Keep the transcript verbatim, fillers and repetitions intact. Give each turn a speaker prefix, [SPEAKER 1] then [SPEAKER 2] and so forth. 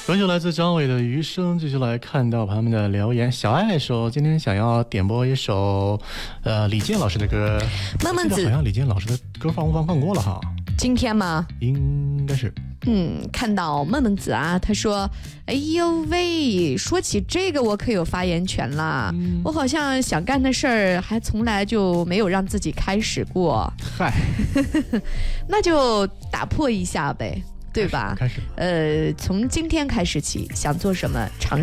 [SPEAKER 1] 歌曲来自张伟的《余生》，继续来看到朋友们的留言。小爱说，今天想要点播一首，呃，李健老师的歌。
[SPEAKER 2] 闷闷子，
[SPEAKER 1] 好像李健老师的歌放放放过了哈。
[SPEAKER 2] 今天吗？
[SPEAKER 1] 应该是。
[SPEAKER 2] 嗯，看到闷闷子啊，他说：“哎呦喂，说起这个我可有发言权啦！嗯、我好像想干的事儿，还从来就没有让自己开始过。
[SPEAKER 1] 嗨，
[SPEAKER 2] 那就打破一下呗。”对吧？
[SPEAKER 1] 开始，
[SPEAKER 2] 呃，从今天开始起，想做什么尝